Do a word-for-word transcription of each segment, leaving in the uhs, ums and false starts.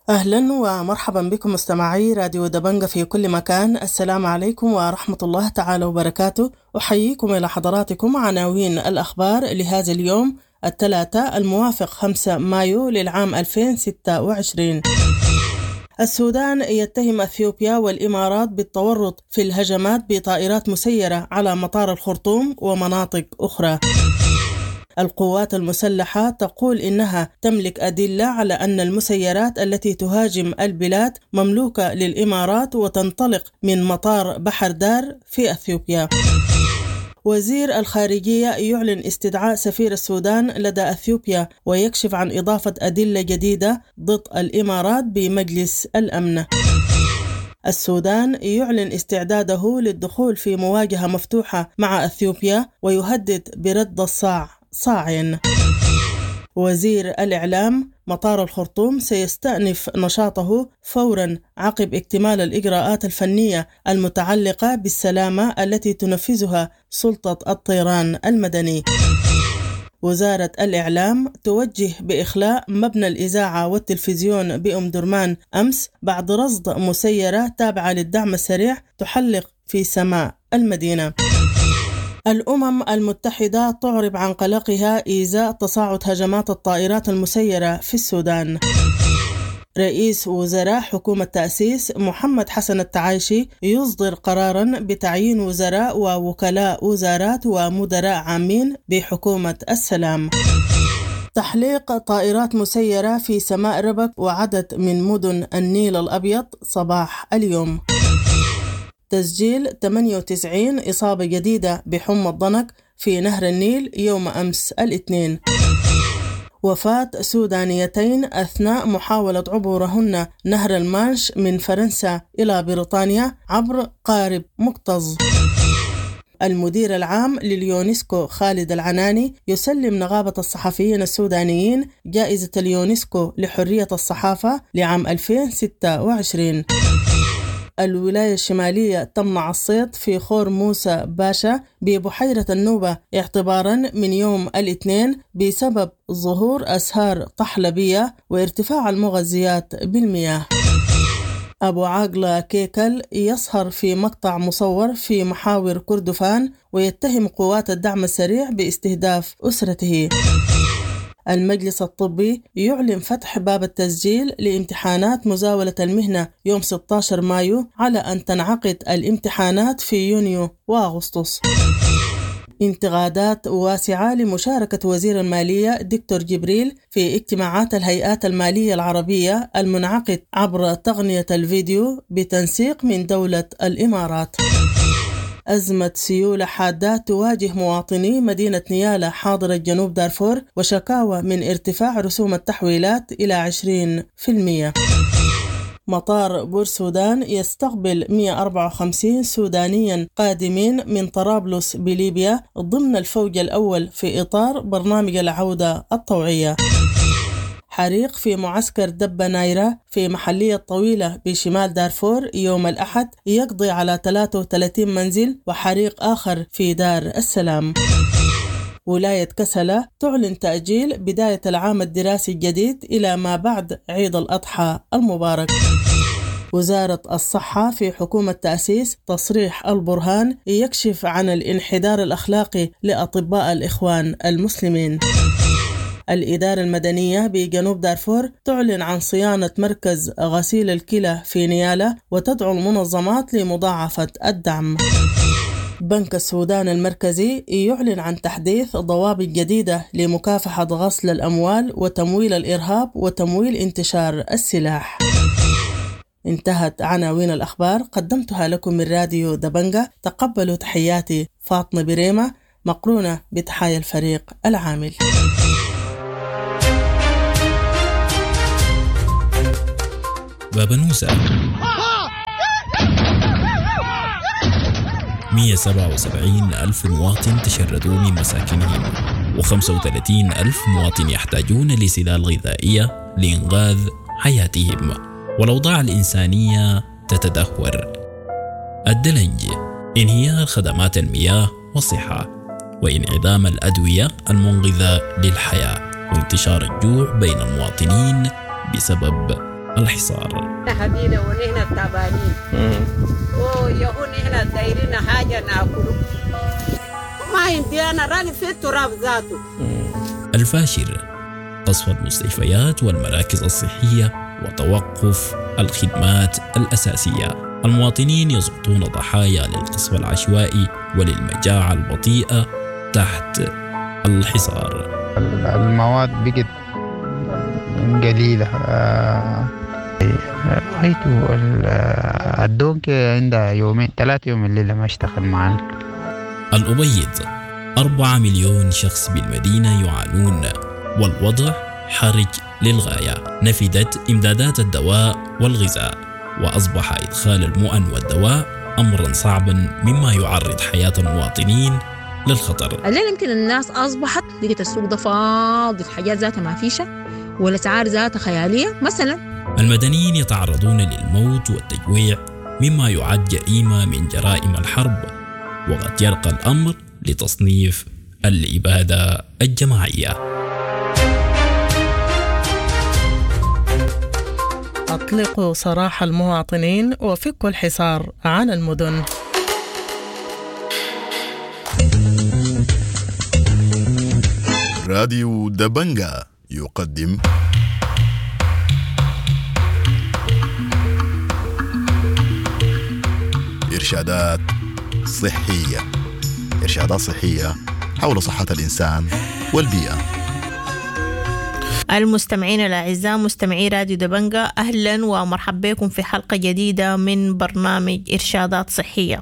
أهلا ومرحبا بكم مستمعي راديو دبنجة في كل مكان. السلام عليكم ورحمة الله تعالى وبركاته. أحييكم إلى حضراتكم عناوين الأخبار لهذا اليوم الثلاثاء الموافق خمسة مايو للعام ألفين وستة وعشرين. السودان يتهم أثيوبيا والإمارات بالتورط في الهجمات بطائرات مسيرة على مطار الخرطوم ومناطق أخرى. القوات المسلحة تقول إنها تملك أدلة على أن المسيرات التي تهاجم البلاد مملوكة للإمارات وتنطلق من مطار بحر دار في أثيوبيا. وزير الخارجية يعلن استدعاء سفير السودان لدى أثيوبيا ويكشف عن إضافة أدلة جديدة ضد الإمارات بمجلس الأمن. السودان يعلن استعداده للدخول في مواجهة مفتوحة مع أثيوبيا ويهدد برد الصاع صاعٍ. وزير الإعلام مطار الخرطوم سيستأنف نشاطه فوراً عقب اكتمال الإجراءات الفنية المتعلقة بالسلامة التي تنفذها سلطة الطيران المدني. وزارة الإعلام توجه بإخلاء مبنى الإذاعة والتلفزيون بأم درمان أمس بعد رصد مسيرة تابعة للدعم السريع تحلق في سماء المدينة. الأمم المتحدة تعرب عن قلقها إزاء تصاعد هجمات الطائرات المسيرة في السودان. رئيس وزراء حكومة تأسيس محمد حسن التعايشي يصدر قراراً بتعيين وزراء ووكلاء وزارات ومدراء عامين بحكومة السلام. تحليق طائرات مسيرة في سماء ربك وعدد من مدن النيل الأبيض صباح اليوم. تسجيل ثمانية وتسعين إصابة جديدة بحمى الضنك في نهر النيل يوم أمس الاثنين. وفاة سودانيتين أثناء محاولة عبورهن نهر المانش من فرنسا إلى بريطانيا عبر قارب مكتظ. المدير العام لليونسكو خالد العناني يسلم نقابة الصحفيين السودانيين جائزة اليونسكو لحرية الصحافة لعام ألفين وستة وعشرين. الولاية الشمالية تمنع الصيد في خور موسى باشا ببحيرة النوبة اعتبارا من يوم الاثنين بسبب ظهور أسهار طحلبية وارتفاع المغذيات بالمياه. أبو عاقلة كيكل يسهر في مقطع مصور في محاور كردفان ويتهم قوات الدعم السريع باستهداف أسرته. المجلس الطبي يعلن فتح باب التسجيل لامتحانات مزاولة المهنة يوم ستة عشر مايو على أن تنعقد الامتحانات في يونيو وأغسطس. انتقادات واسعة لمشاركة وزير المالية دكتور جبريل في اجتماعات الهيئات المالية العربية المنعقد عبر تقنية الفيديو بتنسيق من دولة الإمارات. أزمة سيولة حادة تواجه مواطني مدينة نيالة حاضرة جنوب دارفور وشكاوى من ارتفاع رسوم التحويلات إلى عشرين بالمئة. مطار بورسودان يستقبل مئة وأربعة وخمسين سودانيا قادمين من طرابلس بليبيا ضمن الفوج الأول في إطار برنامج العودة الطوعية. حريق في معسكر دبة نايرة في محلية طويلة بشمال دارفور يوم الأحد يقضي على ثلاثة وثلاثين منزل، وحريق آخر في دار السلام. ولاية كسلة تعلن تأجيل بداية العام الدراسي الجديد إلى ما بعد عيد الأضحى المبارك. وزارة الصحة في حكومة تأسيس تصريح البرهان يكشف عن الانحدار الأخلاقي لأطباء الإخوان المسلمين. الإدارة المدنية بجنوب دارفور تعلن عن صيانة مركز غسيل الكلى في نيالة وتدعو المنظمات لمضاعفة الدعم. بنك السودان المركزي يعلن عن تحديث ضوابط جديدة لمكافحة غسل الأموال وتمويل الإرهاب وتمويل انتشار السلاح. انتهت عناوين الأخبار، قدمتها لكم من راديو دبنجة. تقبلوا تحياتي فاطمة بريمة مقرونة بتحايا الفريق العامل. باب نوسة مئة وسبعة وسبعين ألف مواطن تشردوا من مساكنهم، وخمسة وثلاثين ألف مواطن يحتاجون لسلال غذائية لإنقاذ حياتهم، والأوضاع الإنسانية تتدهور. الدلنج، انهيار خدمات المياه والصحة، وانعدام الأدوية المنقذة للحياة، وانتشار الجوع بين المواطنين بسبب الحصار. حبيبي ونحن تعبانين ويهون هنا دايرين حاجة ناكله ما عندي أنا راني في التراب ذاته. الفاشر قصف المستشفيات والمراكز الصحية وتوقف الخدمات الأساسية. المواطنين يسقطون ضحايا للقصف العشوائي وللمجاعة البطيئة تحت الحصار. المواد بقت قليلة. رأيته الدونك عندها يومين ثلاثة يوم الليلة ما اشتغل معنا. الأبيض أربعة مليون شخص بالمدينة يعانون والوضع حرج للغاية. نفدت إمدادات الدواء والغذاء وأصبح إدخال المؤن والدواء أمرا صعبا مما يعرض حياة المواطنين للخطر. الليلة يمكن الناس أصبحت لقيت السوق ده فاضي، الحاجات ذاتها ما فيشة والأسعار ذاتها خيالية. مثلا المدنيين يتعرضون للموت والتجويع مما يعد جريمة من جرائم الحرب، وقد يرقى الأمر لتصنيف الإبادة الجماعية. أطلقوا سراح المواطنين وفكوا الحصار عن المدن. راديو دبنجا يقدم إرشادات صحية. إرشادات صحية حول صحة الإنسان والبيئة. المستمعين الأعزاء مستمعي راديو دبنجا، أهلا ومرحبا بكم في حلقة جديدة من برنامج إرشادات صحية.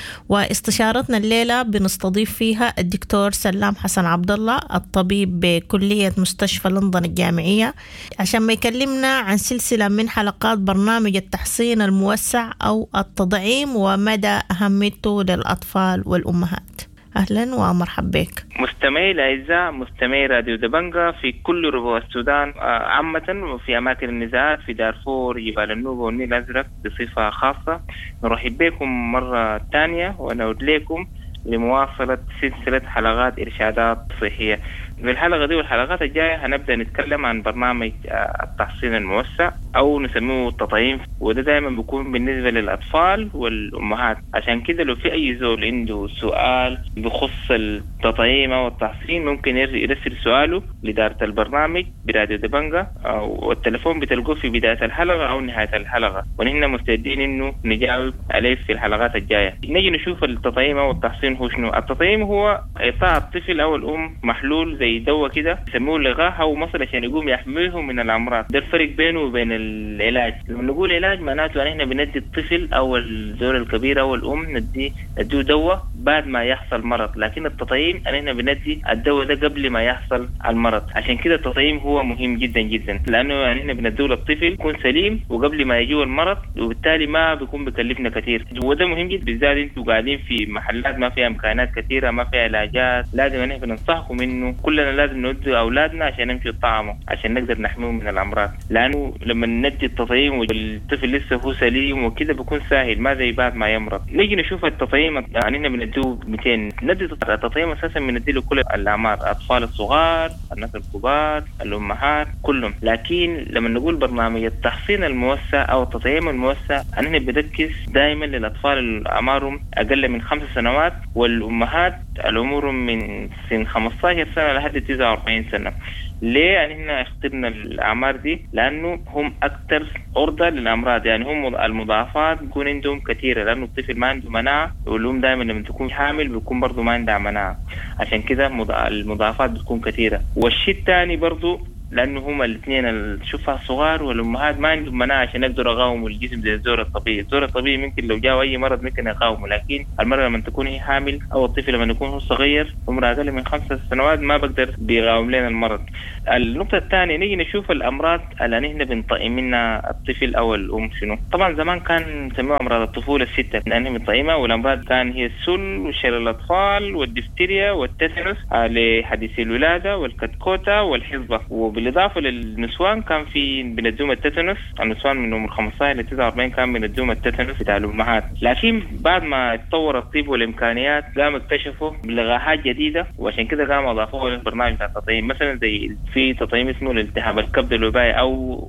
واستشارتنا الليلة بنستضيف فيها الدكتور سلام حسن عبد الله، الطبيب بكلية مستشفى لندن الجامعية، عشان ما يكلمنا عن سلسلة من حلقات برنامج التحصين الموسع أو التضعيم ومدى أهميته للأطفال والأمهات. أهلا ومرحبا بك. مستمعي الأعزاء مستمعي راديو دبنجا في كل ربوع السودان عامة وفي أماكن النزاعات في دارفور جبال النوبة والنيل الأزرق بصفة خاصة، نرحب بكم مرة تانية ونعود لكم لمواصلة سلسلة حلقات إرشادات صحية. في الحلقة دي والحلقات الجاية هنبدأ نتكلم عن برنامج التحصين الموسع أو نسميه التطعيم، وده دائما بيكون بالنسبة للأطفال والأمهات. عشان كده لو في أي زول عنده سؤال بخص التطعيم أو التحصين ممكن يرسل سؤاله لإدارة البرنامج براديو دبنجا، والتلفون بتلقوه في بداية الحلقة أو نهاية الحلقة، ونحن مستعدين إنه نجاوب عليه في الحلقات الجاية. نجي نشوف التطعيم أو التحصين هو شنو. التطعيم هو إعطاء الطفل أو الأم محلول زي دواء كده يسموه لقاح أو مصل عشان يقوم يحميهم من الأمراض. ده الفرق بينه وبين العلاج. لما نقول علاج معناته أن احنا بندي الطفل أو الزول الكبير أو الأم ندي نديه دواء بعد ما يحصل مرض، لكن التطعيم أن احنا بندي الدواء ده قبل ما يحصل المرض. عشان كده التطعيم هو مهم جدا جدا، لأنه احنا بنديه للطفل يكون سليم وقبل ما يجيه المرض، وبالتالي ما بيكون بكلفنا كثير. وده مهم جدا بالذات انتوا قاعدين في محلات ما فيها إمكانات كثيرة ما فيها علاجات. لازم ان احنا ننصحكم إنه كلنا لازم ندي أولادنا عشان نمشي الطعام عشان نقدر نحميهم من الأمراض، لأنه لما ندي التطعيم والطفل لسه هو سليم وكده بيكون سهل ما زي بعد ما يمرض. نيجي نشوف التطعيم، يعني احنا بنديه مئتين. ندي التطعيم أساسا بنديه لكل الأعمار، الأطفال الصغار، الناس الكبار، الأمهات، كلهم. لكن لما نقول برنامج التحصين الموسع أو التطعيم الموسع احنا بنركز دائما للأطفال اللي أعمارهم أقل من خمس سنوات والأمهات العمر من سن خمسة عشر سنة لحد تسعة وأربعين سنة. ليه يعني احنا اخترنا الأعمار دي؟ لأنه هم أكثر عرضة للأمراض، يعني هم المضاعفات بيكون عندهم كثيرة، لأنه الطفل ما عنده مناعة، والأم دائما لما تكون حامل بيكون برضو ما عندها مناعة، عشان كده المضاعفات بتكون كثيرة. والشيء الثاني برضو لأنه هما الاثنين الشفع الصغار والأمهات ما عندهم مناعة عشان يقدروا يقاوموا الجسم زي الزور الطبيعي. الزور الطبيعي ممكن لو جاء أي مرض ممكن يقاومه، لكن المرة لما تكون هي حامل أو الطفل لما يكون هو صغير عمره أقل من خمسة سنوات ما بقدر بيقاوم لنا المرض. النقطة الثانية نيجي نشوف الأمراض اللي نحن بنطعم منها الطفل أو الأم شنو. طبعا زمان كان نسميها أمراض الطفولة الستة لأنها بنطعمها، والأمراض كان هي السل وشلل الأطفال والدفتيريا والتيتانوس لحديث الولادة والكتكوتة والحصبة. وبالإضافة للنسوان كان في بندوم التيتانوس، النسوان من عمر خمسة عشر إلى تسعة وأربعين كان بندوم التيتانوس بتاع الأمهات. لكن بعد ما تطور الطب والإمكانيات قاموا اكتشفوا لقاحات جديدة، وعشان كده قاموا أضافوها للبرنامج بتاع التطعيم. مثلا زي في تطعيم اسمه الالتهاب الكبد الوبائي أو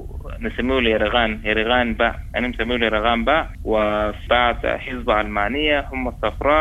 نسميه اليرغان، يرغان باء، أنا مسميه اليرغان باء. وبعد حصبة علمانية هم الصفراء